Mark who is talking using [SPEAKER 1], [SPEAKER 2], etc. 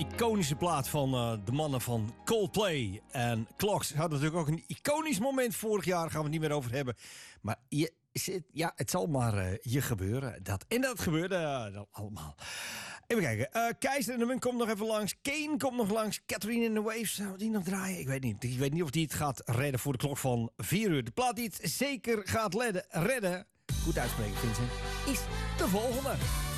[SPEAKER 1] iconische plaat van de mannen van Coldplay. En Clocks had natuurlijk ook een iconisch moment vorig jaar. Gaan we het niet meer over hebben. Maar het zal maar je gebeuren. Dat gebeurde dan allemaal. Even kijken. Keizer en de Munt komt nog even langs. Kane komt nog langs. Catherine in the Waves. Zou die nog draaien? Ik weet niet. Ik weet niet of die het gaat redden voor de klok van 4 uur. De plaat die het zeker gaat redden. Goed uitspreken, Vincent. Is de volgende.